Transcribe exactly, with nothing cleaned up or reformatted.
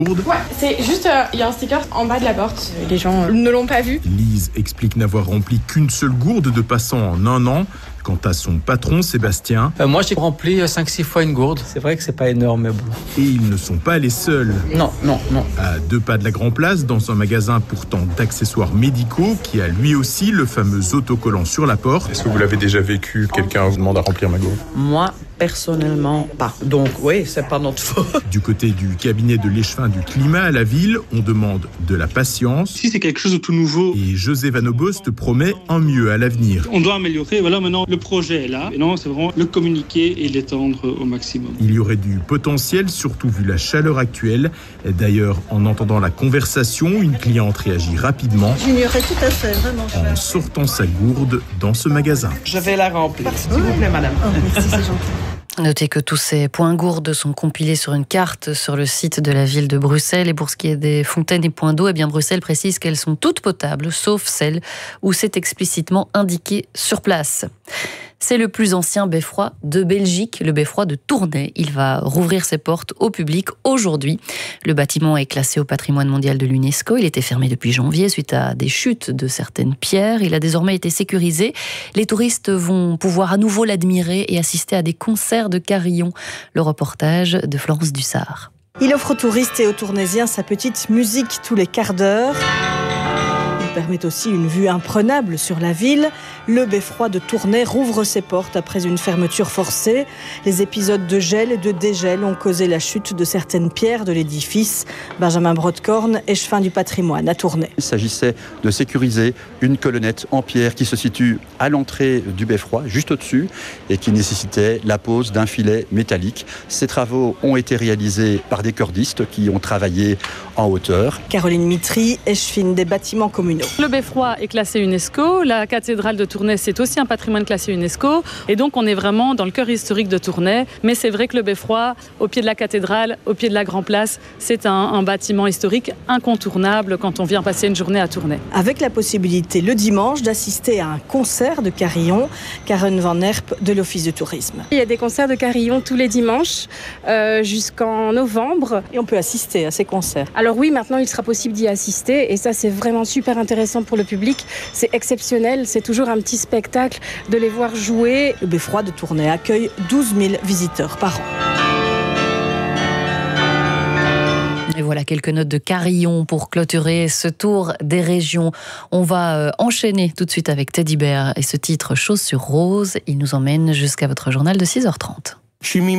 Ouais, c'est juste, il euh, y a un sticker en bas de la porte. Les gens euh, ne l'ont pas vu. Lise explique n'avoir rempli qu'une seule gourde de passants en un an. Quant à son patron, Sébastien... Euh, moi, j'ai rempli cinq six fois une gourde. C'est vrai que c'est pas énorme, mais bon. Et ils ne sont pas les seuls. Non, non, non. À deux pas de la Grand Place, dans un magasin pourtant d'accessoires médicaux, qui a lui aussi le fameux autocollant sur la porte. Est-ce que vous l'avez déjà vécu? Quelqu'un vous demande à remplir ma gourde? Moi, personnellement, pas. Donc, oui, c'est pas notre faute. Du côté du cabinet de l'échevin du climat à la ville, on demande de la patience. Si c'est quelque chose de tout nouveau. Et José Van Obost promet un mieux à l'avenir. On doit améliorer. Voilà, maintenant, le projet est là. Et non, c'est vraiment le communiquer et l'étendre au maximum. Il y aurait du potentiel, surtout vu la chaleur actuelle. D'ailleurs, en entendant la conversation, une cliente réagit rapidement. J'ignorais tout à fait, vraiment. En sortant sa gourde dans ce magasin. Je vais la remplir, s'il vous plaît, madame. Oh, merci, c'est gentil. Notez que tous ces points gourdes sont compilés sur une carte sur le site de la ville de Bruxelles. Et pour ce qui est des fontaines et points d'eau, eh bien Bruxelles précise qu'elles sont toutes potables, sauf celles où c'est explicitement indiqué sur place. C'est le plus ancien beffroi de Belgique, le beffroi de Tournai. Il va rouvrir ses portes au public aujourd'hui. Le bâtiment est classé au patrimoine mondial de l'UNESCO. Il était fermé depuis janvier suite à des chutes de certaines pierres. Il a désormais été sécurisé. Les touristes vont pouvoir à nouveau l'admirer et assister à des concerts de carillons. Le reportage de Florence Dussard. Il offre aux touristes et aux Tournaisiens sa petite musique tous les quarts d'heure. Il permet aussi une vue imprenable sur la ville. Le beffroi de Tournai rouvre ses portes après une fermeture forcée. Les épisodes de gel et de dégel ont causé la chute de certaines pierres de l'édifice. Benjamin Brodkorn, échevin du patrimoine à Tournai. Il s'agissait de sécuriser une colonnette en pierre qui se situe à l'entrée du beffroi, juste au-dessus, et qui nécessitait la pose d'un filet métallique. Ces travaux ont été réalisés par des cordistes qui ont travaillé en hauteur. Caroline Mitry, échevine des bâtiments communaux. Le beffroi est classé UNESCO, la cathédrale de Tournai c'est aussi un patrimoine classé UNESCO et donc on est vraiment dans le cœur historique de Tournai, mais c'est vrai que le beffroi au pied de la cathédrale, au pied de la Grand Place, c'est un, un bâtiment historique incontournable quand on vient passer une journée à Tournai. Avec la possibilité le dimanche d'assister à un concert de carillons, Karen Van Herp de l'Office de tourisme. Il y a des concerts de carillons tous les dimanches euh, jusqu'en novembre. Et on peut assister à ces concerts. Alors oui, maintenant il sera possible d'y assister et ça c'est vraiment super intéressant pour le public. C'est exceptionnel, c'est toujours un petit spectacle de les voir jouer. Le beffroi de Tournai accueille douze mille visiteurs par an. Et voilà quelques notes de carillon pour clôturer ce tour des régions. On va enchaîner tout de suite avec Teddy Bear et ce titre Chaussures roses. Il nous emmène jusqu'à votre journal de six heures trente.